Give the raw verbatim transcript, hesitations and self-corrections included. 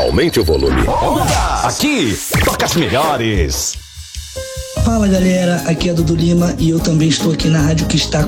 Aumente o volume. Aqui, toca as melhores. Fala galera, aqui é Dudu Lima e eu também estou aqui na rádio que está